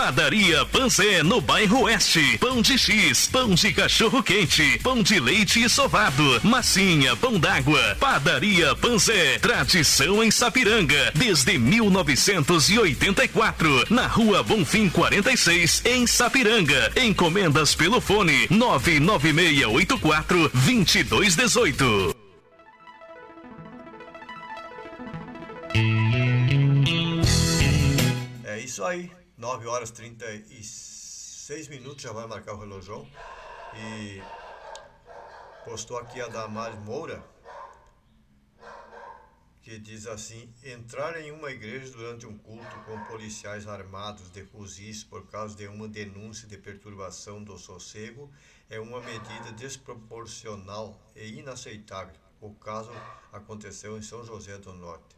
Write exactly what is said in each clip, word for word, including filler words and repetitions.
Padaria Panzé, no bairro Oeste. Pão de X, pão de cachorro quente, pão de leite e sovado, massinha, pão d'água. Padaria Panzé, tradição em Sapiranga, desde mil novecentos e oitenta e quatro. Na rua Bonfim quarenta e seis, em Sapiranga. Encomendas pelo fone nove nove seis oito quatro, dois dois um oito. É isso aí, nove horas e trinta e seis minutos, já vai marcar o relógio. E postou aqui a Damares Moura, que diz assim: entrar em uma igreja durante um culto com policiais armados de fuzis por causa de uma denúncia de perturbação do sossego é uma medida desproporcional e inaceitável. O caso aconteceu em São José do Norte.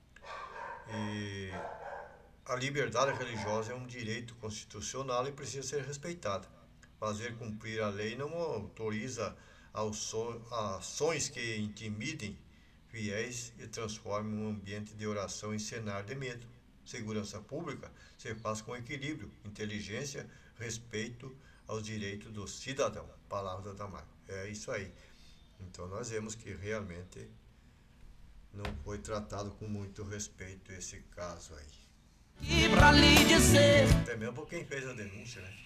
E a liberdade religiosa é um direito constitucional e precisa ser respeitada. Fazer cumprir a lei não autoriza ações que intimidem fiéis e transformem um ambiente de oração em cenário de medo. Segurança pública se faz com equilíbrio, inteligência, respeito aos direitos do cidadão. Palavra da Damares. É isso aí. Então nós vemos que realmente não foi tratado com muito respeito esse caso aí. E pra lhe dizer, até mesmo por quem fez a denúncia, né?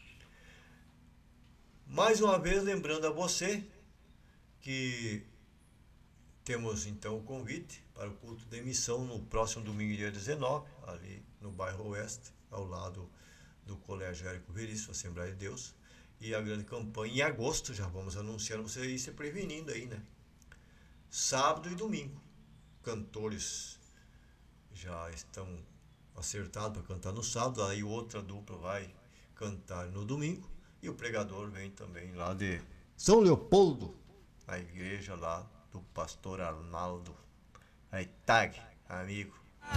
Mais uma vez lembrando a você que temos então o convite para o culto de missão no próximo domingo, dia dezenove, ali no bairro Oeste, ao lado do Colégio Érico Veríssimo, Assembleia de Deus. E a grande campanha em agosto, já vamos anunciando, você ir se prevenindo aí, né? Sábado e domingo. Cantores já estão acertados para cantar no sábado, aí outra dupla vai cantar no domingo, e o pregador vem também lá de São Leopoldo, a igreja lá do pastor Arnaldo. Aí, tag, amigo.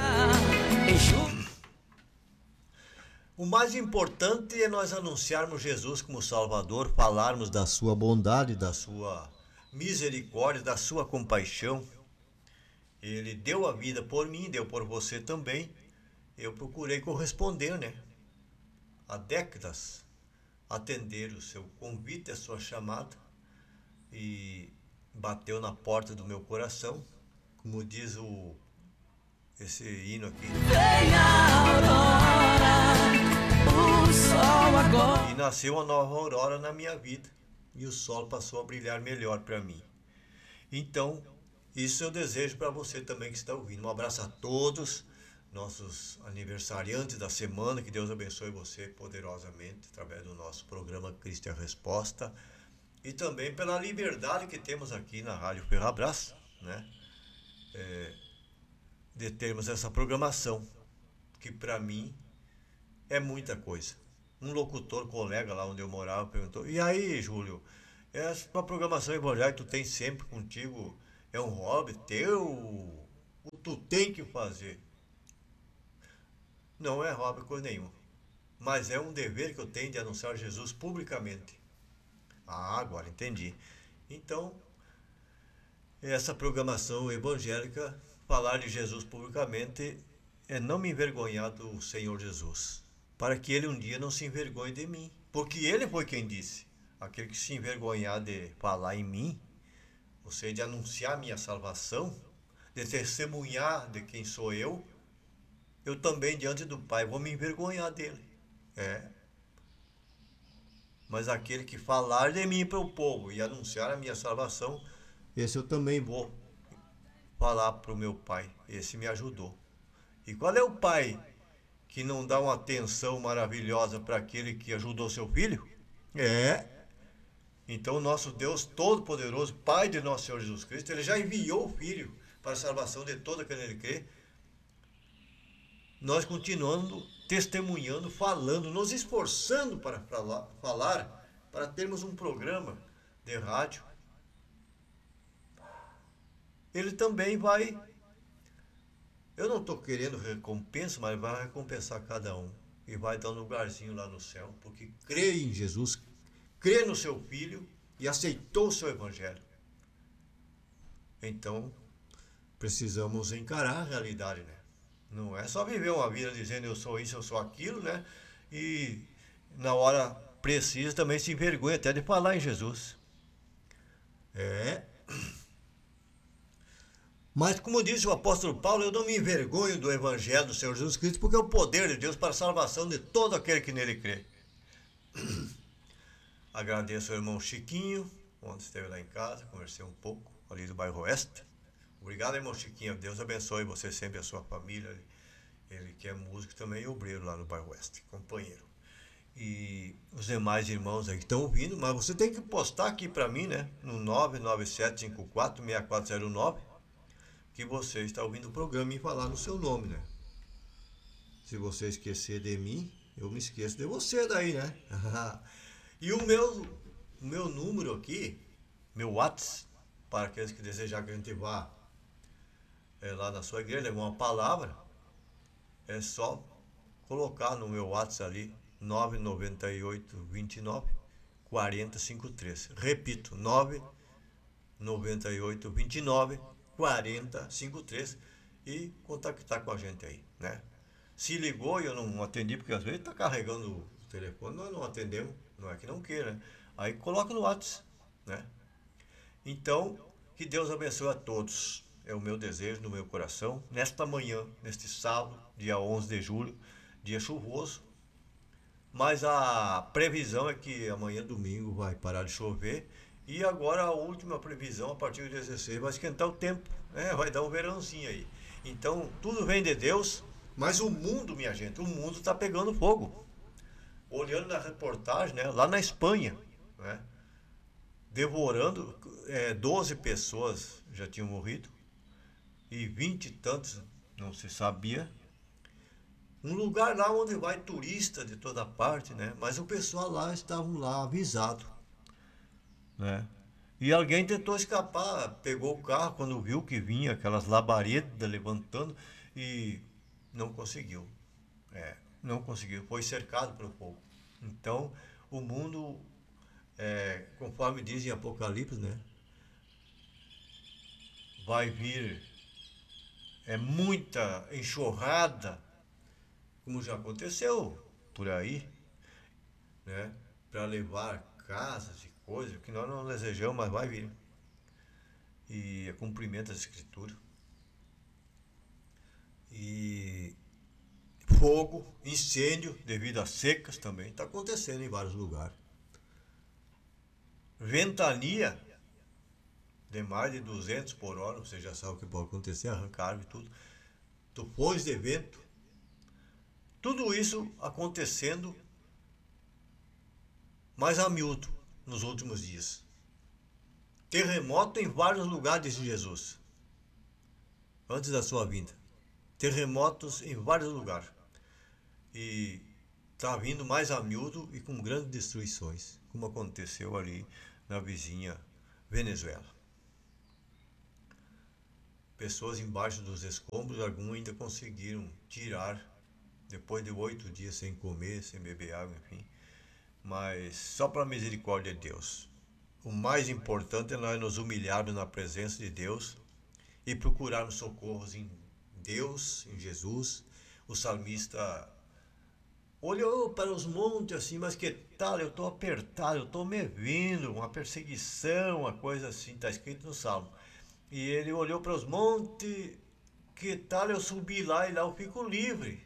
O mais importante é nós anunciarmos Jesus como Salvador, falarmos da sua bondade, da sua misericórdia, da sua compaixão. Ele deu a vida por mim, deu por você também. Eu procurei corresponder, né? Há décadas, atender o seu convite, a sua chamada, e bateu na porta do meu coração, como diz o esse hino aqui. vem a aurora, o sol agora. E nasceu uma nova aurora na minha vida, e o sol passou a brilhar melhor para mim. Então, isso eu desejo para você também que está ouvindo. Um abraço a todos, nossos aniversariantes da semana. Que Deus abençoe você poderosamente através do nosso programa Cristo é a Resposta. E também pela liberdade que temos aqui na Rádio Ferrabras, né? É, de termos essa programação, que para mim é muita coisa. Um locutor, colega lá onde eu morava, perguntou: e aí, Júlio, essa programação evangélica que tu tem sempre contigo é um hobby teu? Tu tem que fazer? Não é hobby coisa nenhuma, mas é um dever que eu tenho de anunciar Jesus publicamente. Ah, agora entendi. Então, essa programação evangélica, falar de Jesus publicamente, é não me envergonhar do Senhor Jesus, para que Ele um dia não se envergonhe de mim, porque Ele foi quem disse: aquele que se envergonhar de falar em mim, ou seja, de anunciar minha salvação, de testemunhar de quem sou eu, eu também diante do Pai vou me envergonhar dele. É. Mas aquele que falar de mim para o povo e anunciar a minha salvação, esse eu também vou falar para o meu Pai. Esse me ajudou. E qual é o pai que não dá uma atenção maravilhosa para aquele que ajudou seu filho? É. Então, nosso Deus Todo-Poderoso, Pai de nosso Senhor Jesus Cristo, Ele já enviou o Filho para a salvação de todo aquele que crê. Nós continuando testemunhando, falando, nos esforçando para falar, para termos um programa de rádio. Ele também vai, eu não estou querendo recompensa, mas vai recompensar cada um. E vai dar um lugarzinho lá no céu, porque crê em Jesus, crê no seu Filho e aceitou o seu Evangelho. Então, precisamos encarar a realidade, né? Não é só viver uma vida dizendo eu sou isso, eu sou aquilo, né? e na hora precisa também se envergonha até de falar em Jesus. É. Mas como disse o apóstolo Paulo, eu não me envergonho do evangelho do Senhor Jesus Cristo, porque é o poder de Deus para a salvação de todo aquele que nele crê. Agradeço ao irmão Chiquinho, ontem esteve lá em casa, conversei um pouco, ali do bairro Oeste. Obrigado, irmão Chiquinho, Deus abençoe você sempre e a sua família. Ele, ele que é músico também e obreiro lá no bairro Oeste, companheiro. E os demais irmãos aí que estão ouvindo, mas você tem que postar aqui para mim, né, no nove nove sete cinco quatro seis quatro zero nove, que você está ouvindo o programa e falar no seu nome, né? Se você esquecer de mim, eu me esqueço de você daí, né? E o meu, o meu número aqui, meu WhatsApp, para aqueles que desejam que a gente vá é, lá na sua igreja, levar uma palavra, é só colocar no meu WhatsApp ali, nove nove oito, dois nove, quatro zero cinco três. Repito, nove nove oito, dois nove, quatro zero cinco três e contactar com a gente aí, né? Se ligou e eu não atendi, porque às vezes está carregando o telefone, nós não atendemos, não é que não queira, né? Aí coloca no WhatsApp, né? Então, que Deus abençoe a todos, é o meu desejo no meu coração, nesta manhã, neste sábado, dia onze de julho, dia chuvoso, mas a previsão é que amanhã, domingo, vai parar de chover, e agora a última previsão, a partir de dezesseis, vai esquentar o tempo, né? Vai dar um verãozinho aí. Então, tudo vem de Deus, mas o mundo, minha gente, o mundo está pegando fogo. Olhando na reportagem, né, lá na Espanha, né, devorando, é, doze pessoas já tinham morrido, e vinte e tantos não se sabia. Um lugar lá onde vai turista de toda parte, né, mas o pessoal lá estavam lá avisado, né? E alguém tentou escapar, pegou o carro quando viu que vinha aquelas labaredas levantando e não conseguiu. É, não conseguiu, foi cercado pelo fogo. Então, o mundo, é, conforme diz em Apocalipse, né, vai vir é, muita enxurrada, como já aconteceu por aí, né, para levar casas e coisas que nós não desejamos, mas vai vir. E é cumprimento das Escrituras. E fogo, incêndio devido a secas também está acontecendo em vários lugares. Ventania de mais de duzentos por hora, você já sabe o que pode acontecer, arrancar árvore e tudo. Tufões de vento. Tudo isso acontecendo mais a miúdo nos últimos dias. Terremoto em vários lugares de Jesus, antes da sua vinda. Terremotos em vários lugares. E está vindo mais a miúdo e com grandes destruições, como aconteceu ali na vizinha Venezuela. Pessoas embaixo dos escombros, alguns ainda conseguiram tirar, depois de oito dias sem comer, sem beber água, enfim. Mas só para a misericórdia de Deus. O mais importante é nós nos humilharmos na presença de Deus e procurarmos socorros em Deus, em Jesus. O salmista olhou para os montes assim, mas que tal? Eu estou apertado, eu estou me vendo, uma perseguição, uma coisa assim, está escrito no Salmo. E ele olhou para os montes, que tal eu subir lá e lá eu fico livre?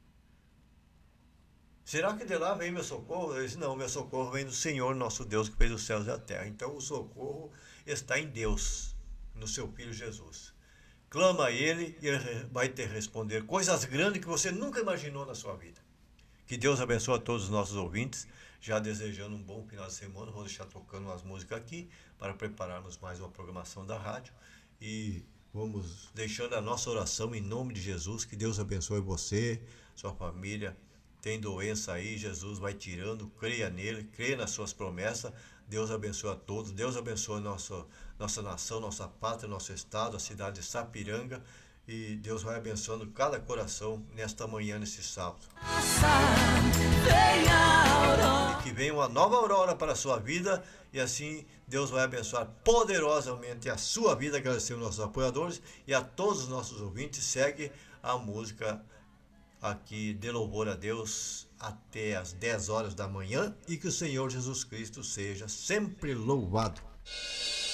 Será que de lá vem meu socorro? Ele disse, não, meu socorro vem do Senhor, nosso Deus, que fez os céus e a terra. Então o socorro está em Deus, no seu Filho Jesus. Clama a Ele e Ele vai te responder coisas grandes que você nunca imaginou na sua vida. Que Deus abençoe a todos os nossos ouvintes, já desejando um bom final de semana. Vou deixar tocando umas músicas aqui para prepararmos mais uma programação da rádio. E vamos deixando a nossa oração em nome de Jesus. Que Deus abençoe você, sua família. Tem doença aí, Jesus vai tirando, creia nele, creia nas suas promessas. Deus abençoe a todos, Deus abençoe nossa, nossa nação, nossa pátria, nosso estado, a cidade de Sapiranga. E Deus vai abençoando cada coração nesta manhã, nesse sábado. E que venha uma nova aurora para a sua vida. E assim Deus vai abençoar poderosamente a sua vida. Agradecer aos nossos apoiadores e a todos os nossos ouvintes. Segue a música aqui de louvor a Deus, até às dez horas da manhã e que o Senhor Jesus Cristo seja sempre louvado.